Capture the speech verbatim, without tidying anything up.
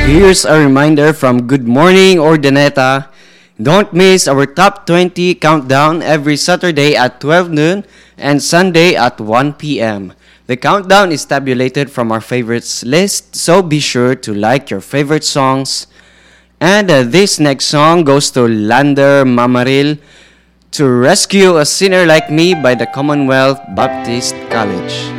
Here's a reminder from Good Morning Ordaneta. Don't miss our top twenty countdown every Saturday at twelve noon and Sunday at one p.m. The countdown is tabulated from our favorites list, so be sure to like your favorite songs. And uh, this next song goes to Lander Mamaril, To Rescue a Sinner Like Me by the Commonwealth Baptist College.